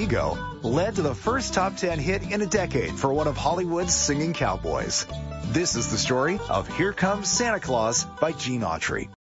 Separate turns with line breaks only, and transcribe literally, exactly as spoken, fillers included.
Ego led to the first top ten hit in a decade for one of Hollywood's singing cowboys. This is the story of Here Comes Santa Claus by Gene Autry.